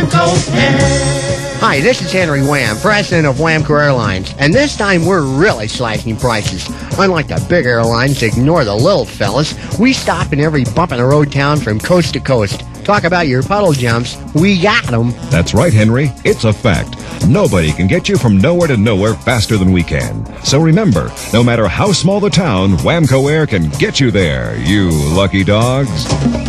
Hi, this is Henry Wham, president of Whamco Airlines, and this time we're really slashing prices. Unlike the big airlines, ignore the little fellas. We stop in every bump-in-the-road town from coast to coast. Talk about your puddle jumps. We got them. That's right, Henry. It's a fact. Nobody can get you from nowhere to nowhere faster than we can. So remember, no matter how small the town, Whamco Air can get you there, you lucky dogs.